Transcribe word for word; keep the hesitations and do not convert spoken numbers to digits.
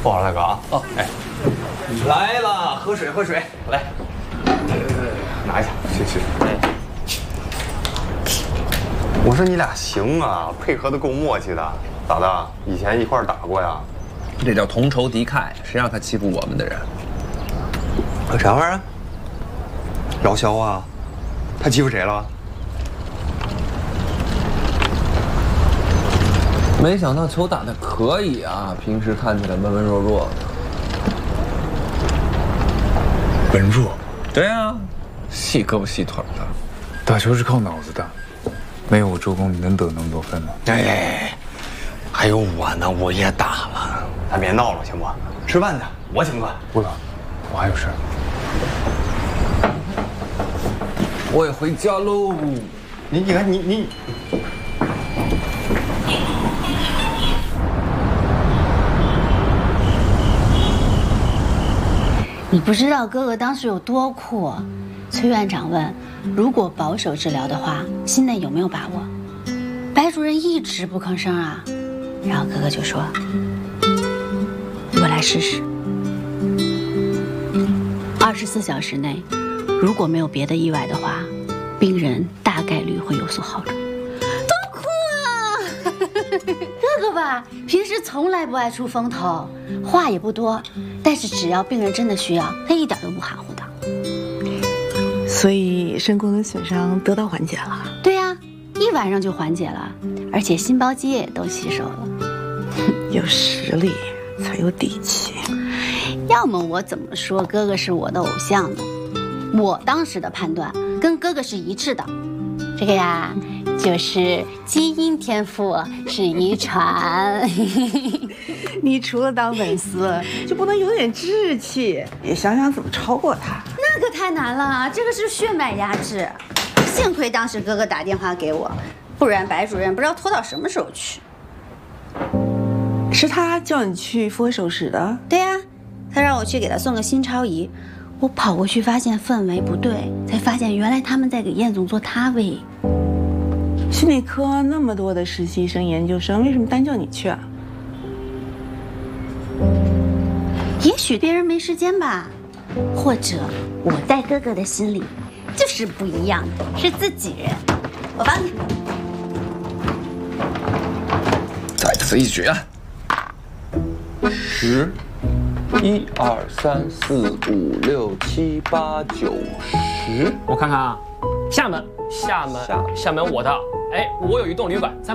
不好了，大哥啊！ 哦，哎， 来了，喝水，喝水，来，拿一下， 谢谢。 哎，我说你俩行啊，配合的够默契的，咋的？以前一块儿打过呀？ 这叫同仇敌忾，谁让他欺负我们的人？ 有啥玩意儿？饶潇啊？他欺负谁了？ 没想到球打得可以啊，平时看起来温温弱弱的。 文弱， 对啊，细胳膊细腿的。 打球是靠脑子的，没有我周公，你能得那么多分吗？ 哎，还有我呢，我也打了。咱别闹了，行不？吃饭去，我请客。 不了，我还有事儿。 我也回家喽。 你你看你你。 你不知道哥哥当时有多酷。崔院长问，如果保守治疗的话，心内有没有把握？白主任一直不吭声啊，然后哥哥就说：“我来试试。二十四小时内，如果没有别的意外的话，病人大概率会有所好转。”多酷啊！哥哥吧，平时从来不爱出风头，话也不多，但是只要病人真的需要，他一点都不含糊的。 所以肾功能损伤得到缓解了。 对呀、啊，一晚上就缓解了，而且心包肌也都吸收了。 有实力才有底气。 要么我怎么说哥哥是我的偶像呢？我当时的判断跟哥哥是一致的，这个呀，就是基因天赋是遗传。 你除了当粉丝，就不能有点志气，也想想怎么超过他？ 那可太难了，这个是血脉压制。幸亏当时哥哥打电话给我，不然白主任不知道拖到什么时候去。 是他叫你去复合手室的？ 对呀、啊，他让我去给他送个心超仪。我跑过去发现氛围不对，才发现原来他们在给燕总做他位。 心内科那么多的实习生、研究生，为什么单叫你去啊？ 也许别人没时间吧，或者我在哥哥的心里就是不一样的，是自己人。我帮你。 再此一举，十，一二三四五六七八九十。 我看看啊，厦门，厦门，厦门我的，哎，我有一栋旅馆。